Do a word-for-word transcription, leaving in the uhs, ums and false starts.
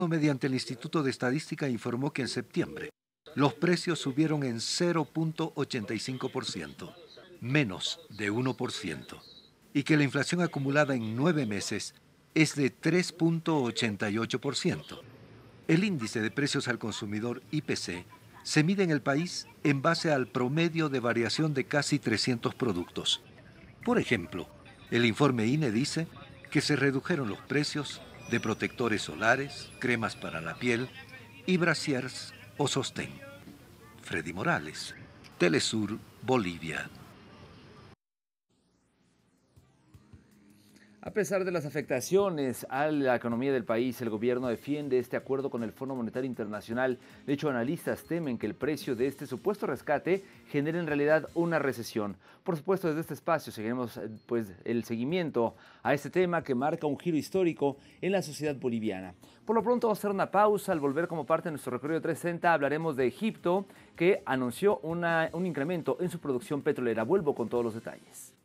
mediante el Instituto de Estadística informó que en septiembre los precios subieron en cero punto ochenta y cinco por ciento, menos de uno por ciento, y que la inflación acumulada en nueve meses es de tres punto ochenta y ocho por ciento. El índice de precios al consumidor I P C se mide en el país en base al promedio de variación de casi trescientos productos. Por ejemplo, el informe I N E dice que se redujeron los precios de protectores solares, cremas para la piel y brasiers o sostén. Freddy Morales, Telesur, Bolivia. A pesar de las afectaciones a la economía del país, el gobierno defiende este acuerdo con el Fondo Monetario Internacional. De hecho, analistas temen que el precio de este supuesto rescate genere en realidad una recesión. Por supuesto, desde este espacio seguiremos pues, el seguimiento a este tema que marca un giro histórico en la sociedad boliviana. Por lo pronto vamos a hacer una pausa. Al volver como parte de nuestro recorrido trescientos sesenta hablaremos de Egipto, que anunció una, un incremento en su producción petrolera. Vuelvo con todos los detalles.